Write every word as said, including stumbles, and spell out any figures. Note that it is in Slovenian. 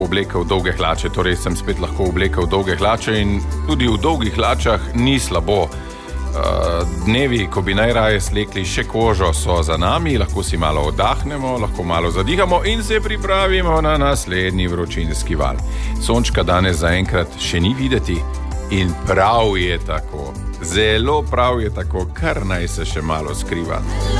oblekel dolge hlače, torej sem spet lahko oblekel dolge hlače in tudi v dolgih hlačah ni slabo. Dnevi, ko bi najraje slekli še kožo, so za nami, lahko si malo oddahnemo, lahko malo zadihamo in se pripravimo na naslednji vročinski val. Sončka danes zaenkrat še ni videti in prav je tako, zelo prav je tako, kar naj se še malo skriva.